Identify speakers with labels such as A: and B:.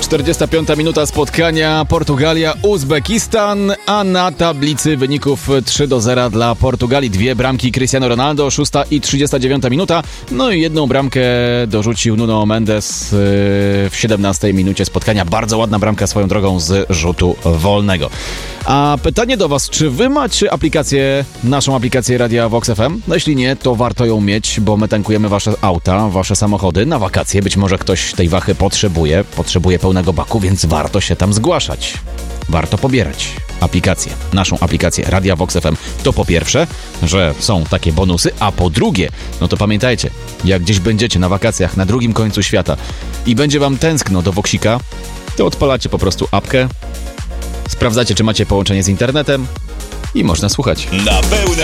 A: 45 minuta spotkania Portugalia-Uzbekistan, a na tablicy wyników 3-0 dla Portugalii. 2 bramki Cristiano Ronaldo, 6 i 39 minuta. No i 1 bramkę dorzucił Nuno Mendes w 17 minucie spotkania. Bardzo ładna bramka swoją drogą z rzutu wolnego. A pytanie do was, czy wy macie naszą aplikację Radia Vox FM? No jeśli nie, to warto ją mieć, bo my tankujemy wasze auta, wasze samochody na wakacje. Być może ktoś tej wachy potrzebuje pełnego baku, więc warto się tam zgłaszać. Warto pobierać naszą aplikację Radia Vox FM. To po pierwsze, że są takie bonusy, a po drugie, no to pamiętajcie, jak gdzieś będziecie na wakacjach na drugim końcu świata i będzie wam tęskno do Voxika, to odpalacie po prostu apkę, sprawdzacie, czy macie połączenie z internetem i można słuchać.
B: Na pełne